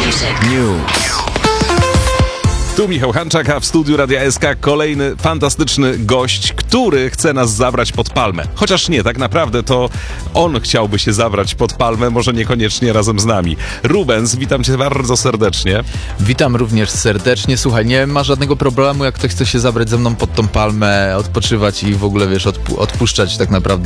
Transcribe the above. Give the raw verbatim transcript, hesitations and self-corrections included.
News. Tu Michał Hanczak, a w studiu Radia S K kolejny fantastyczny gość, który chce nas zabrać pod palmę. Chociaż nie, tak naprawdę to on chciałby się zabrać pod palmę, może niekoniecznie razem z nami. Rubens, witam cię bardzo serdecznie. Witam również serdecznie. Słuchaj, nie ma żadnego problemu, jak ktoś chce się zabrać ze mną pod tą palmę, odpoczywać i w ogóle, wiesz, odpu- odpuszczać tak naprawdę